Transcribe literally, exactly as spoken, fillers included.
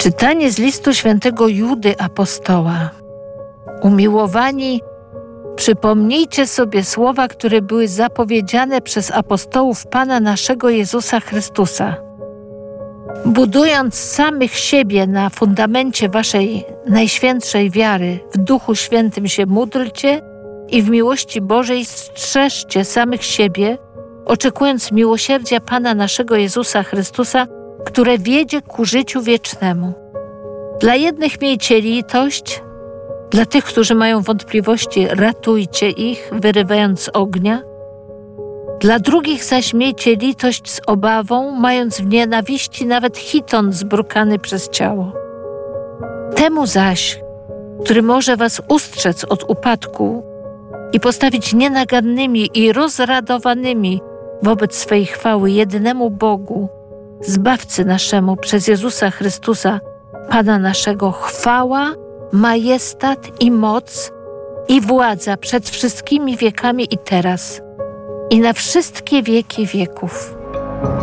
Czytanie z listu świętego Judy apostoła. Umiłowani, przypomnijcie sobie słowa, które były zapowiedziane przez apostołów Pana naszego Jezusa Chrystusa. Budując samych siebie na fundamencie waszej najświętszej wiary, w Duchu Świętym się módlcie i w miłości Bożej strzeżcie samych siebie, oczekując miłosierdzia Pana naszego Jezusa Chrystusa, które wiedzie ku życiu wiecznemu. Dla jednych miejcie litość, dla tych, którzy mają wątpliwości, ratujcie ich, wyrywając z ognia. Dla drugich zaś miejcie litość z obawą, mając w nienawiści nawet chiton zbrukany przez ciało. Temu zaś, który może was ustrzec od upadku i postawić nienagannymi i rozradowanymi wobec swej chwały jedynemu Bogu, Zbawcy naszemu przez Jezusa Chrystusa, Pana naszego, chwała, majestat i moc i władza przed wszystkimi wiekami i teraz, i na wszystkie wieki wieków.